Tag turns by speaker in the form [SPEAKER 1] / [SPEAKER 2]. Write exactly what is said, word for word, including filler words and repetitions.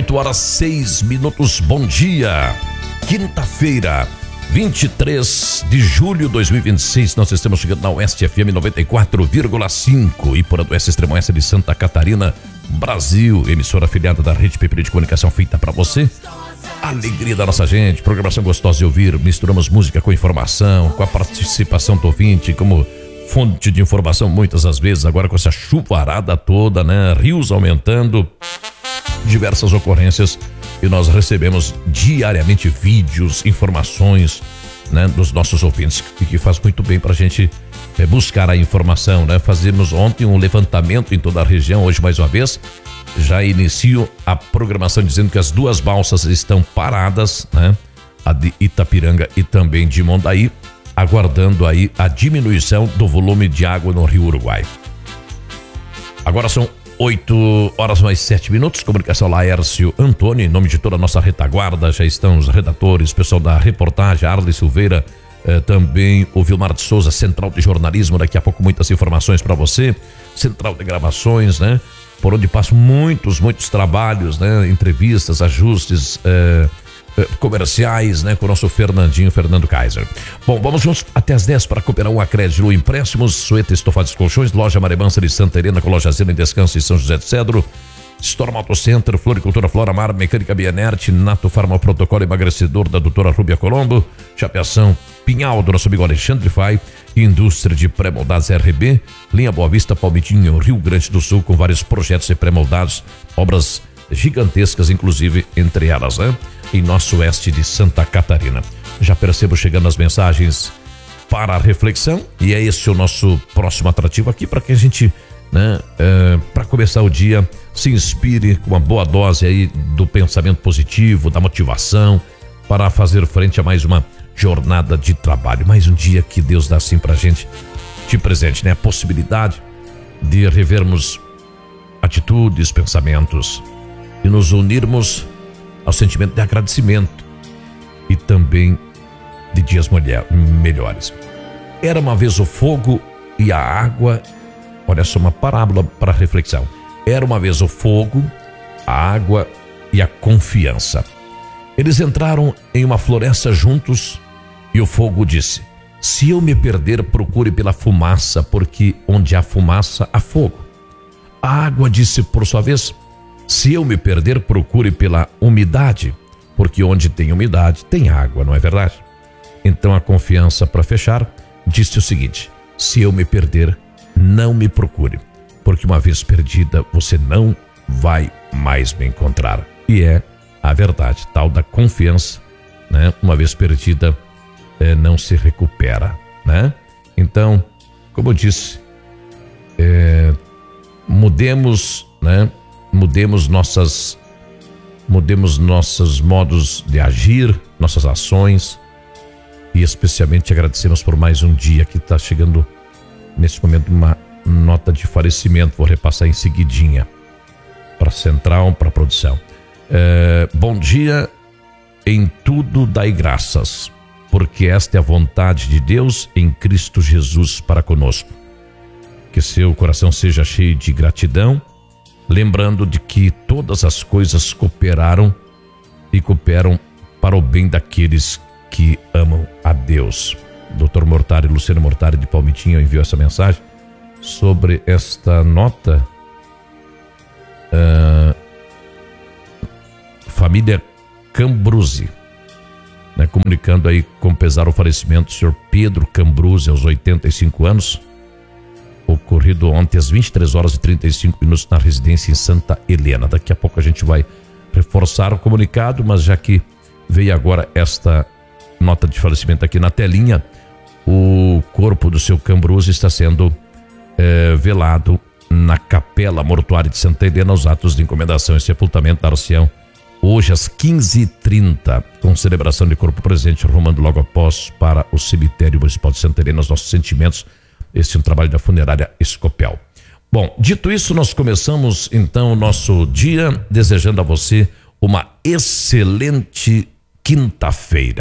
[SPEAKER 1] oito horas seis minutos, bom dia. Quinta-feira, vinte e três de julho de dois mil e vinte e seis, nós estamos chegando na Oeste F M noventa e quatro vírgula cinco e por do Oeste Extremo Oeste de Santa Catarina, Brasil, emissora afiliada da Rede P P de Comunicação feita para você. Alegria da nossa gente, programação gostosa de ouvir, misturamos música com informação, com a participação do ouvinte como fonte de informação muitas das vezes, agora com essa chuvarada toda, né? Rios aumentando, diversas ocorrências e nós recebemos diariamente vídeos, informações, né? Dos nossos ouvintes, que, que faz muito bem pra gente é, buscar a informação, né? Fazemos ontem um levantamento em toda a região, hoje mais uma vez, já inicio a programação dizendo que as duas balsas estão paradas, né? A de Itapiranga e também de Mondaí, aguardando aí a diminuição do volume de água no Rio Uruguai. Agora são oito horas mais sete minutos, comunicação Laércio Antônio, em nome de toda a nossa retaguarda, já estão os redatores, pessoal da reportagem, Arley Silveira, eh, também o Vilmar de Souza, Central de Jornalismo, daqui a pouco muitas informações para você, Central de Gravações, né? Por onde passam muitos, muitos trabalhos, né? Entrevistas, ajustes, eh, comerciais, né, com o nosso Fernandinho, Fernando Kaiser. Bom, vamos juntos até as dez para cooperar um acréscimo empréstimos, sueta, estofados, colchões, loja Maremansa de Santa Helena, com loja Zena em Descanso em São José de Cedro, Storm Auto Center, Floricultura Flora Mar, Mecânica Bianerte, Nato Farma, Protocolo Emagrecedor da doutora Rúbia Colombo, Chapeação, Pinhal, do nosso amigo Alexandre Fai, Indústria de Pré-moldados R B, Linha Boa Vista, Palmitinho, Rio Grande do Sul, com vários projetos de pré-moldados, obras gigantescas, inclusive, entre elas, né? Em nosso oeste de Santa Catarina. Já percebo chegando as mensagens para a reflexão e é esse o nosso próximo atrativo aqui para que a gente, né, é, para começar o dia, se inspire com uma boa dose aí do pensamento positivo, da motivação, para fazer frente a mais uma jornada de trabalho, mais um dia que Deus dá assim pra gente de presente, né? A possibilidade de revermos atitudes, pensamentos e nos unirmos ao sentimento de agradecimento e também de dias mulher, melhores. Era uma vez o fogo e a água, olha só uma parábola para reflexão. Era uma vez o fogo, a água e a confiança. Eles entraram em uma floresta juntos e o fogo disse: se eu me perder, procure pela fumaça, porque onde há fumaça, há fogo. A água disse por sua vez: se eu me perder, procure pela umidade, porque onde tem umidade, tem água, não é verdade? Então a confiança, para fechar, disse o seguinte: se eu me perder, não me procure, porque uma vez perdida, você não vai mais me encontrar. E é a verdade, tal da confiança, né? Uma vez perdida, é, não se recupera, né? Então, como eu disse, é, mudemos, né? Mudemos nossas, mudemos nossos modos de agir, nossas ações e especialmente agradecemos por mais um dia que está chegando nesse momento uma nota de falecimento, vou repassar em seguidinha para a central, para a produção. É, bom dia, em tudo dai graças, porque esta é a vontade de Deus em Cristo Jesus para conosco. Que seu coração seja cheio de gratidão, lembrando de que todas as coisas cooperaram e cooperam para o bem daqueles que amam a Deus. doutor Mortari, Luciano Mortari de Palmitinho enviou essa mensagem sobre esta nota. Uh, família Cambruzzi, né, comunicando aí com pesar o falecimento do senhor Pedro Cambruzzi, aos oitenta e cinco anos, ocorrido ontem às vinte e três horas e trinta e cinco minutos na residência em Santa Helena. Daqui a pouco a gente vai reforçar o comunicado, mas já que veio agora esta nota de falecimento aqui na telinha, o corpo do seu Cambruzzi está sendo é, velado na Capela Mortuária de Santa Helena, os atos de encomendação e sepultamento dar-se-ão hoje às quinze e trinta, com celebração de corpo presente, rumando logo após para o cemitério municipal de Santa Helena. Os nossos sentimentos. Este é um trabalho da funerária Escopel. Bom, dito isso, nós começamos então o nosso dia desejando a você uma excelente quinta-feira.